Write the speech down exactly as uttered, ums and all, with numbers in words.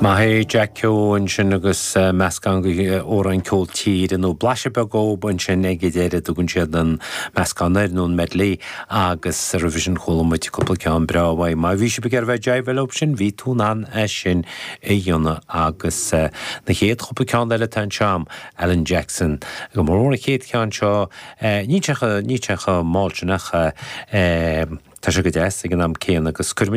Mae Jack Keoghan sin agus meascán órainn ceol tír nó blaise be go buin sin ag déire dúgann siad an meascánair nún medlí agus Eurovision cholamuid cúpla ceann breabhaid. Má bhí si begur bheith deibhilop sin bhí túnán é sin i dhéanana agus na chéad chúpla ceann eile tan seam Alan Jackson. Go mór na chéad ceann seo ní teacha ní teacha máiltenacha tá sé go deas ag an am céan agus